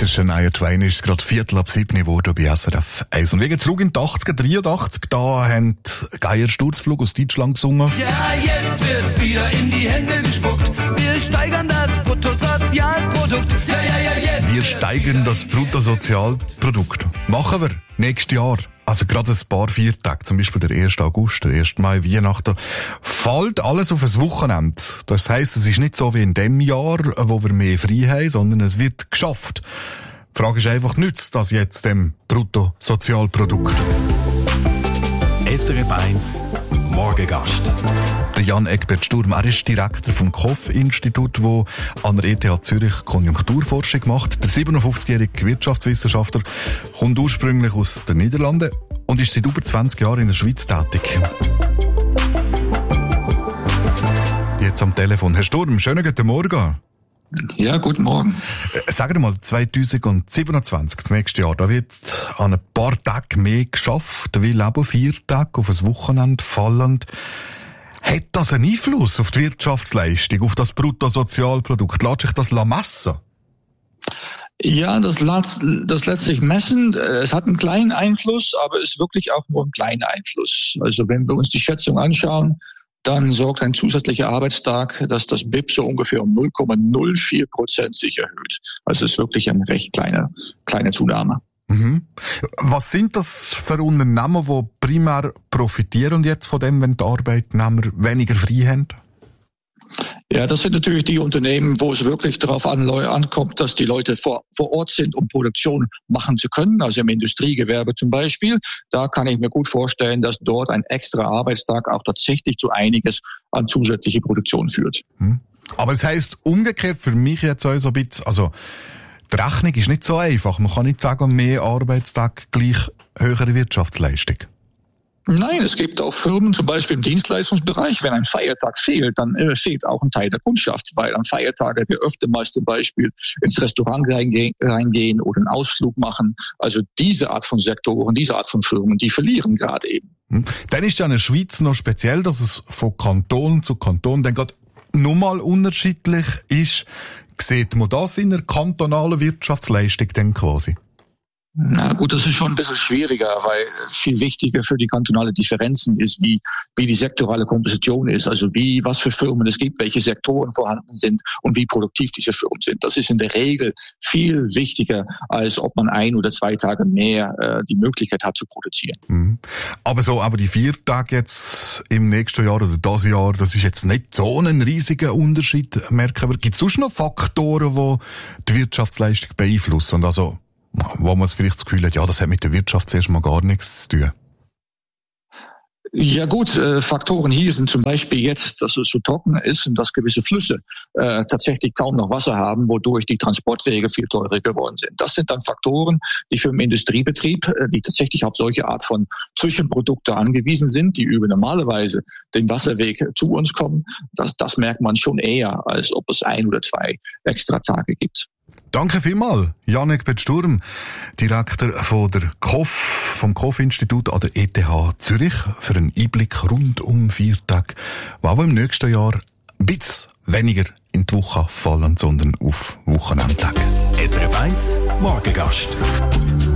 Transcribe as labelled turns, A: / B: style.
A: zwischen 9 und 2 ist es gerade 6:15 geworden bei SRF 1. Und wegen zurück in die 80er, 83, da haben Geier Sturzflug aus Deutschland gesungen.
B: Ja, jetzt wird wieder in die Hände gespuckt. Wir steigern das Bruttosozialprodukt. Ja, jetzt.
A: Wir steigern das Bruttosozialprodukt. Machen wir nächstes Jahr. Also gerade ein paar Viertage, zum Beispiel der 1. August, der 1. Mai, Weihnachten, fällt alles auf ein Wochenende. Das heisst, es ist nicht so wie in dem Jahr, wo wir mehr frei haben, sondern es wird geschafft. Die Frage ist einfach, nützt das jetzt dem Bruttosozialprodukt?
C: SRF 1 Morgengast.
A: Der Jan Egbert Sturm, er ist Direktor vom KOF-Institut, wo an der ETH Zürich Konjunkturforschung macht. Der 57-jährige Wirtschaftswissenschaftler kommt ursprünglich aus den Niederlanden und ist seit über 20 Jahren in der Schweiz tätig. Jetzt am Telefon. Herr Sturm, schönen guten Morgen.
D: Ja, guten Morgen.
A: Sagen wir mal, 2027, das nächste Jahr, da wird an ein paar Tagen mehr geschafft, weil eben 4 Tage auf ein Wochenende fallend. Hat das einen Einfluss auf die Wirtschaftsleistung, auf das Bruttosozialprodukt? Lässt sich das messen?
D: Ja, das lässt sich messen. Es hat einen kleinen Einfluss, aber es ist wirklich auch nur ein kleiner Einfluss. Also wenn wir uns die Schätzung anschauen, dann sorgt ein zusätzlicher Arbeitstag, dass das BIP so ungefähr um 0,04% sich erhöht. Also es ist wirklich eine recht kleine Zunahme.
A: Mhm. Was sind das für Unternehmen, die primär profitieren jetzt von dem, wenn die Arbeitnehmer weniger frei haben?
D: Ja, das sind natürlich die Unternehmen, wo es wirklich darauf ankommt, dass die Leute vor Ort sind, um Produktion machen zu können. Also im Industriegewerbe zum Beispiel. Da kann ich mir gut vorstellen, dass dort ein extra Arbeitstag auch tatsächlich zu einiges an zusätzliche Produktion führt.
A: Aber es heisst umgekehrt für mich jetzt auch so ein bisschen, also die Rechnung ist nicht so einfach. Man kann nicht sagen, mehr Arbeitstag gleich höhere Wirtschaftsleistung.
D: Nein, es gibt auch Firmen, zum Beispiel im Dienstleistungsbereich, wenn ein Feiertag fehlt, dann fehlt auch ein Teil der Kundschaft, weil an Feiertagen wir öftermals zum Beispiel ins Restaurant reingehen oder einen Ausflug machen. Also diese Art von Sektoren, diese Art von Firmen, die verlieren gerade eben.
A: Dann ist ja in der Schweiz noch speziell, dass es von Kanton zu Kanton dann gerade nochmal unterschiedlich ist. Sieht man das in der kantonalen Wirtschaftsleistung denn quasi?
D: Na gut, das ist schon ein bisschen schwieriger, weil viel wichtiger für die kantonale Differenzen ist, wie die sektorale Komposition ist, also was für Firmen es gibt, welche Sektoren vorhanden sind und wie produktiv diese Firmen sind. Das ist in der Regel viel wichtiger, als ob man 1 oder 2 Tage mehr die Möglichkeit hat zu produzieren.
A: Aber die 4 Tage jetzt im nächsten Jahr oder das Jahr, das ist jetzt nicht so ein riesiger Unterschied, merken wir. Gibt es sonst noch Faktoren, die die Wirtschaftsleistung beeinflussen? Und also wo man vielleicht das Gefühl hat, ja, das hat mit der Wirtschaft zuerst mal gar nichts zu tun.
D: Ja gut, Faktoren hier sind zum Beispiel jetzt, dass es so trocken ist und dass gewisse Flüsse tatsächlich kaum noch Wasser haben, wodurch die Transportwege viel teurer geworden sind. Das sind dann Faktoren, die für den Industriebetrieb, die tatsächlich auf solche Art von Zwischenprodukte angewiesen sind, die über normalerweise den Wasserweg zu uns kommen. Das merkt man schon eher, als ob es 1 oder 2 extra Tage gibt.
A: Danke vielmals, Jan Egbert Sturm, Direktor von der KOF, vom KOF-Institut an der ETH Zürich, für einen Einblick rund um 4 Tage, die auch im nächsten Jahr ein bisschen weniger in die Woche fallen, sondern auf Wochenendtage.
C: SRF 1 Morgengast.